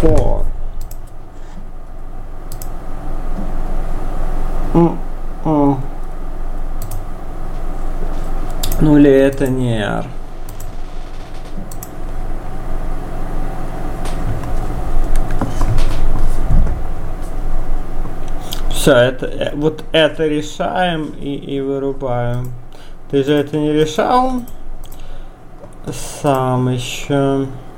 for. Ну или это не R. Все, это вот это решаем и вырубаем. Ты же это не решал? Сам еще.